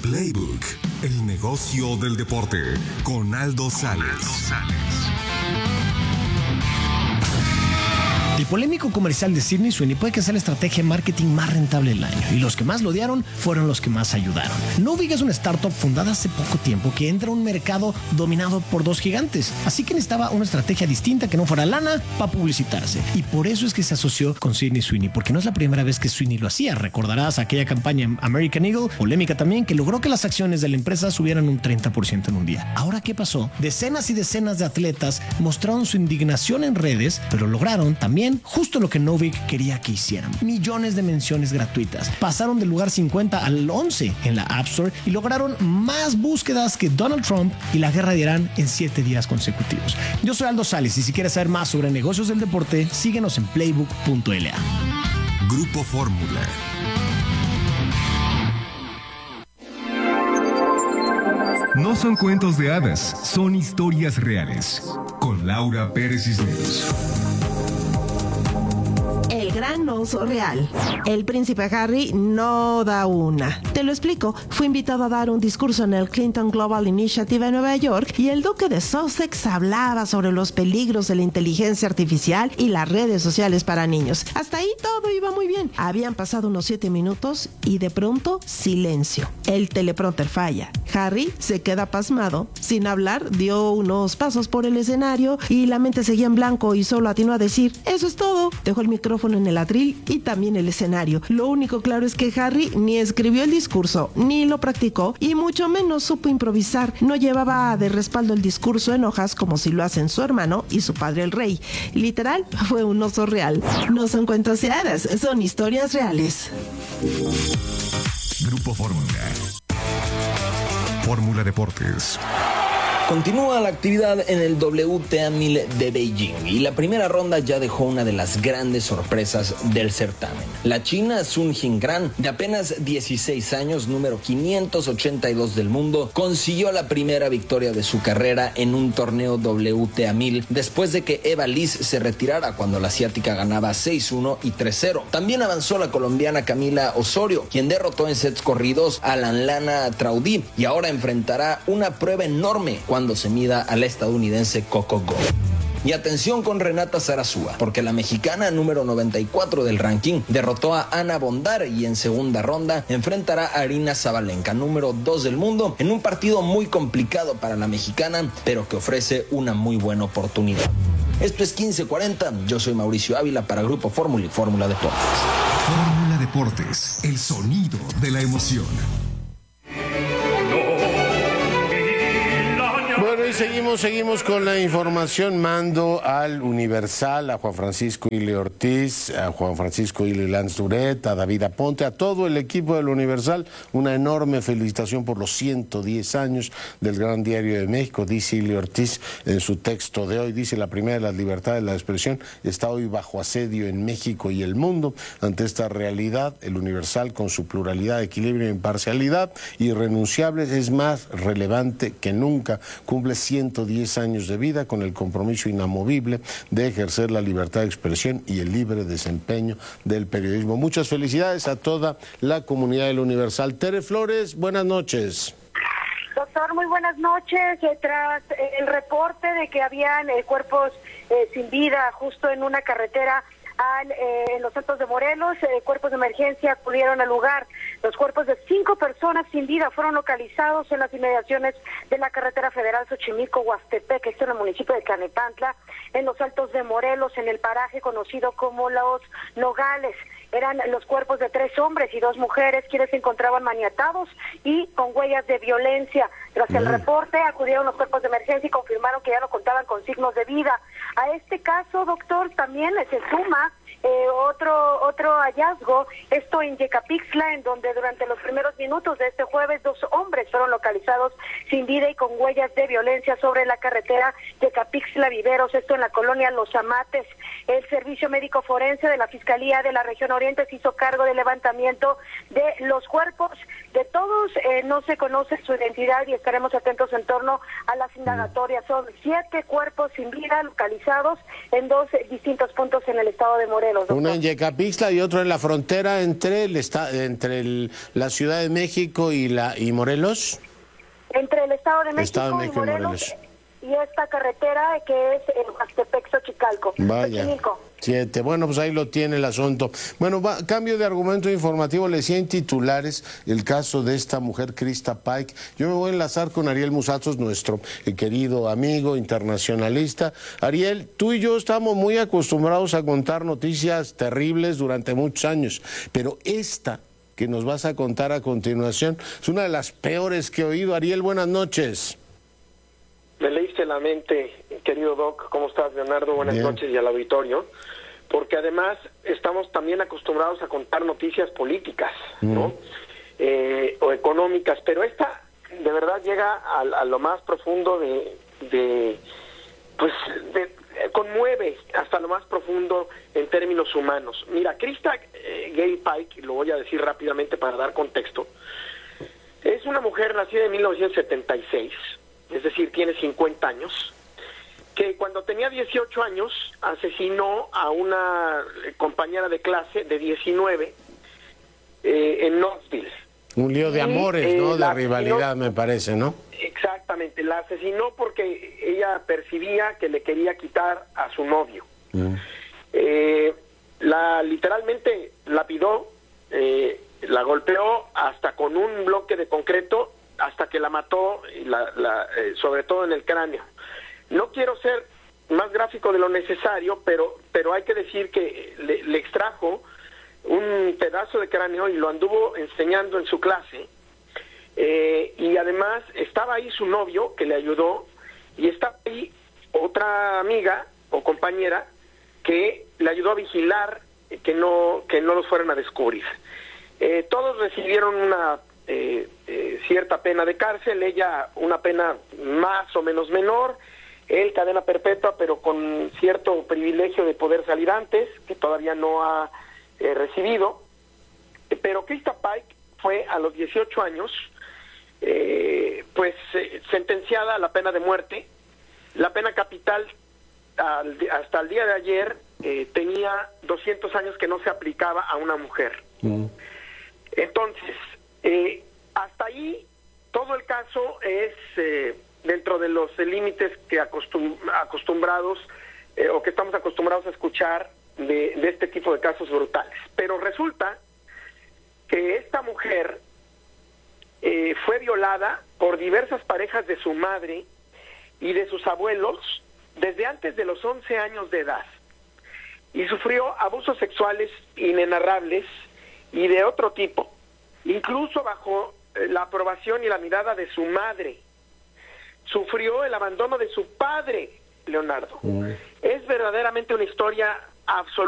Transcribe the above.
Playbook, el negocio del deporte, con Aldo Sales. El polémico comercial de Sydney Sweeney puede que sea la estrategia de marketing más rentable del año, y los que más lo odiaron fueron los que más ayudaron. Novig es una startup fundada hace poco tiempo que entra a un mercado dominado por dos gigantes, así que necesitaba una estrategia distinta que no fuera lana para publicitarse, y por eso es que se asoció con Sydney Sweeney, porque no es la primera vez que Sweeney lo hacía. Recordarás aquella campaña en American Eagle, polémica también, que logró que las acciones de la empresa subieran un 30% en un día. Ahora, ¿qué pasó? Decenas y decenas de atletas mostraron su indignación en redes, pero lograron también justo lo que Novig quería que hicieran: millones de menciones gratuitas. Pasaron del lugar 50 al 11 en la App Store y lograron más búsquedas que Donald Trump y la guerra de Irán en 7 días consecutivos. Yo soy Aldo Sales, y si quieres saber más sobre negocios del deporte, síguenos en playbook.la. Grupo Fórmula. No son cuentos de hadas, son historias reales. Con Laura Pérez Cisneros. El gran oso real. El príncipe Harry no da una. Te lo explico. Fue invitado a dar un discurso en el Clinton Global Initiative en Nueva York, y el duque de Sussex hablaba sobre los peligros de la inteligencia artificial y las redes sociales para niños. Hasta ahí todo iba muy bien. Habían pasado unos 7 minutos y de pronto silencio. El teleprompter falla. Harry se queda pasmado. Sin hablar, dio unos pasos por el escenario y la mente seguía en blanco y solo atinó a decir: "Eso es todo". Dejó el micrófono en el atril y también el escenario. Lo único claro es que Harry ni escribió el discurso, ni lo practicó, y mucho menos supo improvisar. No llevaba de respaldo el discurso en hojas como si lo hacen su hermano y su padre el rey. Literal, fue un oso real. No son cuentos de hadas, son historias reales. Grupo Fórmula. Fórmula Deportes. Continúa la actividad en el WTA 1000 de Beijing, y la primera ronda ya dejó una de las grandes sorpresas del certamen. La china Sun Jingran, de apenas 16 años, número 582 del mundo, consiguió la primera victoria de su carrera en un torneo WTA 1000 después de que Eva Liz se retirara cuando la asiática ganaba 6-1 y 3-0. También avanzó la colombiana Camila Osorio, quien derrotó en sets corridos a Lana Traudí, y ahora enfrentará una prueba enorme cuando se mida a la estadounidense Coco Gauff. Y atención con Renata Zarazúa, porque la mexicana número 94 del ranking derrotó a Ana Bondar, y en segunda ronda enfrentará a Arina Zabalenka, número 2 del mundo, en un partido muy complicado para la mexicana, pero que ofrece una muy buena oportunidad. Esto es 1540, yo soy Mauricio Ávila para Grupo Fórmula y Fórmula Deportes. Fórmula Deportes, el sonido de la emoción. Bueno, y seguimos con la información. Mando al Universal a Juan Francisco Ili Ortiz, a Juan Francisco Ili Lanz Duret, a David Aponte, a todo el equipo del Universal, una enorme felicitación por los 110 años del Gran Diario de México. Dice Ili Ortiz en su texto de hoy, dice: la primera de las libertades de la expresión está hoy bajo asedio en México y el mundo. Ante esta realidad, el Universal, con su pluralidad, equilibrio e imparcialidad irrenunciables, es más relevante que nunca. Cumple 110 años de vida con el compromiso inamovible de ejercer la libertad de expresión y el libre desempeño del periodismo. Muchas felicidades a toda la comunidad del Universal. Tere Flores, buenas noches. Doctor, muy buenas noches. Tras el reporte de que habían cuerpos sin vida justo en una carretera en los Altos de Morelos, cuerpos de emergencia acudieron al lugar. Los cuerpos de 5 personas sin vida fueron localizados en las inmediaciones de la carretera federal Xochimilco-Huastepec, que está en el municipio de Tlanepantla, en los Altos de Morelos, en el paraje conocido como Los Nogales. Eran los cuerpos de 3 hombres y 2 mujeres, quienes se encontraban maniatados y con huellas de violencia. Tras el reporte, acudieron los cuerpos de emergencia y confirmaron que ya no contaban con signos de vida. A este caso, doctor, también se suma otro hallazgo, esto en Yecapixtla, en donde durante los primeros minutos de este jueves 2 hombres fueron localizados sin vida y con huellas de violencia sobre la carretera Yecapixtla-Viveros, esto en la colonia Los Amates. El Servicio Médico Forense de la Fiscalía de la Región Oriente se hizo cargo del levantamiento de los cuerpos. De todos no se conoce su identidad y estaremos atentos en torno a las indagatorias. Son 7 cuerpos sin vida localizados en 2 distintos puntos en el estado de Morelos. Morelos, doctor. Una en Yecapixtla y otra en la frontera entre la Ciudad de México y Morelos. Entre el Estado de México, Estado de México y Morelos. Y esta carretera que es el Huastepec-Xochicalco. Vaya. Xochimilco. 7. Bueno, pues ahí lo tiene el asunto. Bueno, cambio de argumento informativo. Le decía en titulares el caso de esta mujer, Krista Pike. Yo me voy a enlazar con Ariel Musazos, nuestro querido amigo internacionalista. Ariel, tú y yo estamos muy acostumbrados a contar noticias terribles durante muchos años, pero esta que nos vas a contar a continuación es una de las peores que he oído. Ariel, buenas noches. Me leíste la mente, querido Doc. ¿Cómo estás, Leonardo? Buenas noches y al auditorio. Porque además estamos también acostumbrados a contar noticias políticas, ¿no? O económicas, pero esta de verdad llega a lo más profundo conmueve hasta lo más profundo en términos humanos. Mira, Krista Gay Pike, lo voy a decir rápidamente para dar contexto, es una mujer nacida en 1976, es decir, tiene 50 años, que cuando tenía 18 años asesinó a una compañera de clase de 19 en Knoxville. Un lío de amores, ¿no? De rivalidad, me parece, ¿no? Exactamente, la asesinó porque ella percibía que le quería quitar a su novio. Literalmente lapidó, la golpeó hasta con un bloque de concreto, hasta que la mató, sobre todo en el cráneo. No quiero ser más gráfico de lo necesario, pero hay que decir que le extrajo un pedazo de cráneo y lo anduvo enseñando en su clase, y además estaba ahí su novio que le ayudó, y estaba ahí otra amiga o compañera que le ayudó a vigilar que no los fueran a descubrir. Todos recibieron una cierta pena de cárcel, ella una pena más o menos menor, él cadena perpetua, pero con cierto privilegio de poder salir antes, que todavía no ha recibido. Pero Krista Pike fue a los 18 años sentenciada a la pena de muerte. La pena capital hasta el día de ayer tenía 200 años que no se aplicaba a una mujer. Entonces, hasta ahí todo el caso es dentro de los límites que acostumbrados o que estamos acostumbrados a escuchar de este tipo de casos brutales. Pero resulta que esta mujer fue violada por diversas parejas de su madre y de sus abuelos desde antes de los 11 años de edad, y sufrió abusos sexuales inenarrables y de otro tipo, incluso bajo la aprobación y la mirada de su madre. Sufrió el abandono de su padre, Leonardo. Es verdaderamente una historia absoluta.